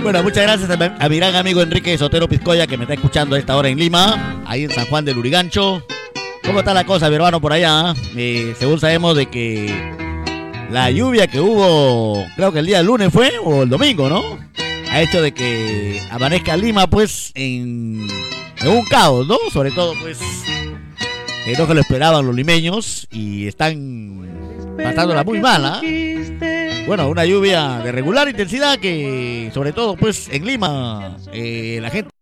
Bueno, muchas gracias a mi gran amigo Enrique Sotero Pizcoya, que me está escuchando a esta hora en Lima, ahí en San Juan del Lurigancho. ¿Cómo está la cosa, mi hermano, por allá? Según sabemos de que la lluvia que hubo, creo que el día lunes fue, o el domingo, ¿no? Ha hecho de que amanezca Lima, pues, en un caos, ¿no? Sobre todo, pues, no que lo esperaban los limeños y están pasándola muy mala. Bueno, una lluvia de regular intensidad que, sobre todo, pues, en Lima, la gente